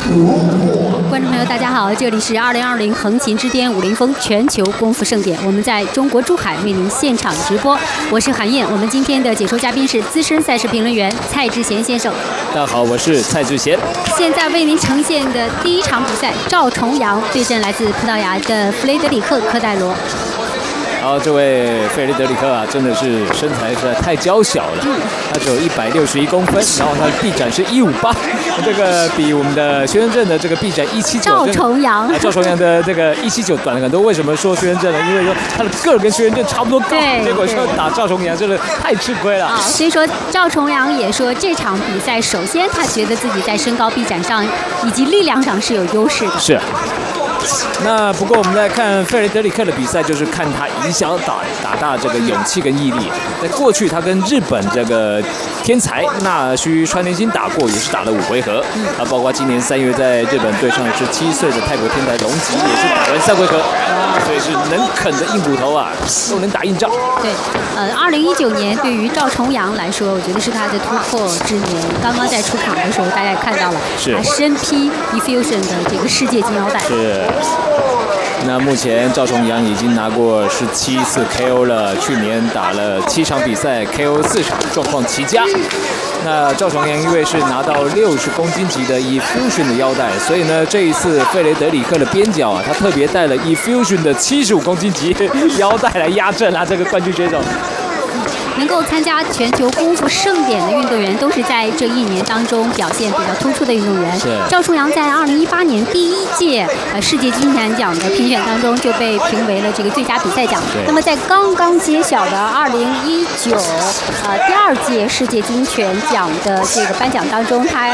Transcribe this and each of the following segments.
观众朋友，大家好，这里是2020横琴之巅50峰全球功夫盛典，我们在中国珠海为您现场直播。我是韩燕，我们今天的解说嘉宾是资深赛事评论员蔡志贤先生。 大家好，我是蔡志贤。 现在为您呈现的第一场比赛，赵重阳对阵来自葡萄牙的弗雷德里克·科戴罗。 好，这位费雷德里克啊，真的是身材实在太娇小了，他只有161公分，然后他的臂展是158，这个比我们的薛仁正的这个臂展179。 赵重阳， 赵重阳的这个179短了很多。为什么说薛仁正呢？因为说他的个儿跟薛仁正差不多高，结果说打赵重阳真的太吃亏了。 所以说赵重阳也说这场比赛，首先他觉得自己在身高、臂展上以及力量上是有优势的。 是。那不过我们在看费雷德里克的比赛，就是看他以小打大这个勇气跟毅力。在过去他跟日本这个天才那须川田心打过，也是打了5回合。包括今年3月在日本对上17岁的泰国天才龙吉，也是打完3回合。所以是能啃的硬骨头啊，都能打硬仗。 对，2019年对于赵重阳来说，我觉得是他的突破之年。刚刚在出场的时候，大家也看到了他身披 Efusion 的这个世界金腰带。 是。那目前赵重阳已经拿过17次 KO 了，去年打了7场比赛 KO 4场，状况奇佳。那赵重阳因为是拿到60公斤级的 Efusion 的腰带，所以呢这一次费雷德里克的边角啊，他特别带了 Efusion 的75公斤级腰带来压阵啊，这个冠军选手。 能够参加全球功夫盛典的运动员，都是在这1年当中表现比较突出的运动员。赵重阳在2018年第1届世界金拳奖的评选当中就被评为了这个最佳比赛奖。那么在刚刚揭晓的2019第2届世界金拳奖的这个颁奖当中，他。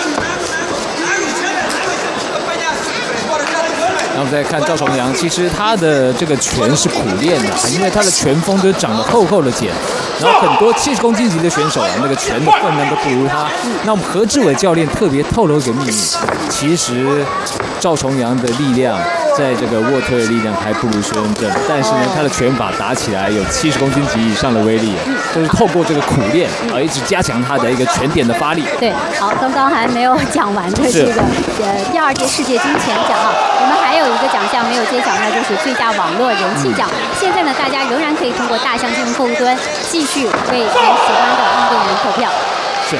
然后再看赵重阳，其实他的这个拳是苦练的，因为他的拳风都长得厚厚的茧。然后很多70公斤级的选手啊，那个拳的分量都不如他。那我们何志伟教练特别透露一个秘密，其实赵重阳的力量在这个卧推的力量还不如薛仁正，但是呢，他的拳法打起来有70公斤级以上的威力，都是透过这个苦练啊，一直加强他的一个拳点的发力。 对，好，刚刚还没有讲完的这个第2届世界金拳奖啊，我们还有一个奖项没有揭晓，那就是最佳网络人气奖。现在呢，大家仍然可以通过大象进入客户端继续为您喜欢的运动员投票。 是。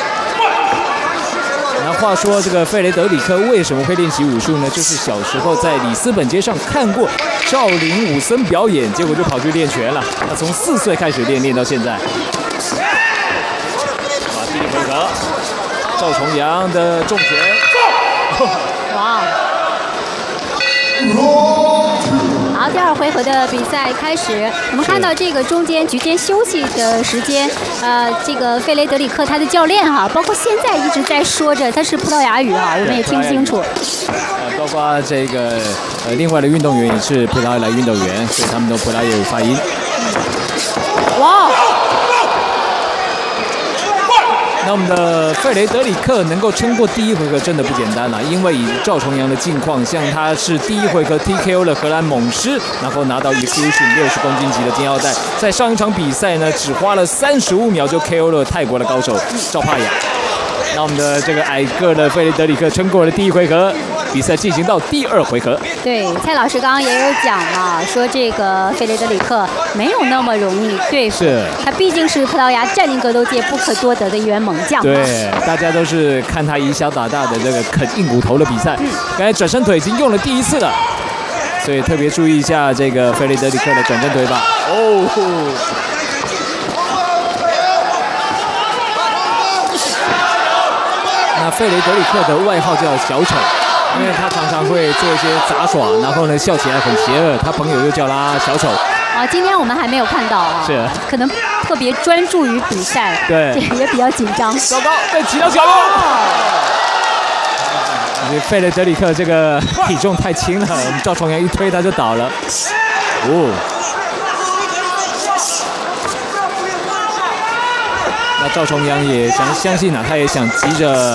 那话说，这个费雷德里克为什么会练习武术呢？就是小时候在里斯本街上看过少林武僧表演，结果就跑去练拳了。他从4岁开始练到现在。第1回合，赵重阳的重拳。 哇！好，第2回合的比赛开始。我们看到这个中间局间休息的时间，这个费雷德里克他的教练哈，包括现在一直在说着他是葡萄牙语啊，我们也听不清楚。 包括这个另外的运动员也是葡萄牙运动员，所以他们都葡萄牙语发音。 哇！ 那我们的费雷德里克能够撑过第1回合真的不简单了，因为以赵重阳的境况，像他是第1回合 TKO 了荷兰猛狮，然后拿到 Efusion 60公斤级的金腰带，在上一场比赛呢，只花了35秒就 KO 了泰国的高手赵帕雅。那我们的这个矮个的费雷德里克撑过了第1回合，比赛进行到第2回合。 对，蔡老师刚刚也有讲了，说这个费雷德里克没有那么容易对付，他毕竟是葡萄牙占领格斗界不可多得的一员猛将。 对，大家都是看他以小打大的这个啃硬骨头的比赛。刚才转身腿已经用了第1次了，所以特别注意一下这个费雷德里克的转身腿吧。那费雷德里克的外号叫小丑，因为他常常会做一些杂耍，然后呢笑起来很邪恶，他朋友又叫他小丑。 今天我们还没有看到啊， 是可能特别专注于比赛， 对， 也比较紧张。 糟糕，被挤到角落。费雷德里克这个体重太轻了，我们赵重阳一推他就倒了。那赵重阳也相信啊，他也想急着